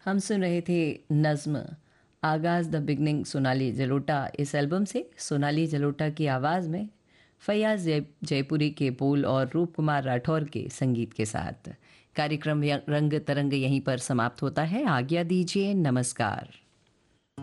हम सुन रहे थे नज़्म आगाज़ द बिगनिंग सोनाली जलोटा इस एल्बम से। सोनाली जलोटा की आवाज़ में फैयाज़ जयपुरी के बोल और रूप कुमार राठौर के संगीत के साथ कार्यक्रम रंग तरंग यहीं पर समाप्त होता है। आज्ञा दीजिए, नमस्कार।